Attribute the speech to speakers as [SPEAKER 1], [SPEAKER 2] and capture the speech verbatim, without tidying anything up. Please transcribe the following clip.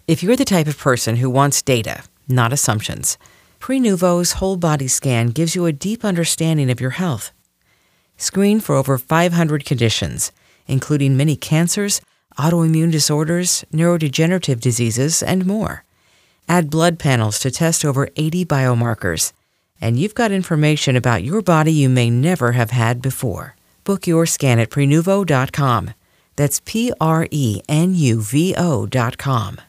[SPEAKER 1] If you're the type of person who wants data, not assumptions, Prenuvo's whole body scan gives you a deep understanding of your health. Screen for over five hundred conditions, including many cancers, autoimmune disorders, neurodegenerative diseases, and more. Add blood panels to test over eighty biomarkers, and you've got information about your body you may never have had before. Book your scan at Prenuvo dot com. That's P R E N U V O dot com.